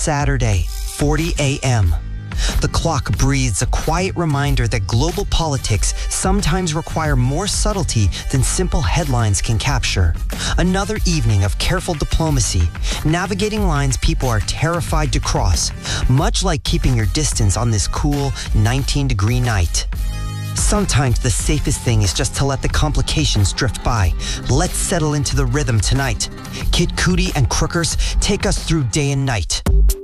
Saturday, 40 a.m. The clock breathes a quiet reminder that global politics sometimes require more subtlety than simple headlines can capture. Another evening of careful diplomacy, navigating lines people are terrified to cross, much like keeping your distance on this cool 19-degree night. Sometimes the safest thing is just to let the complications drift by. Let's settle into the rhythm tonight. Kid Cudi and Crookers take us through day and night.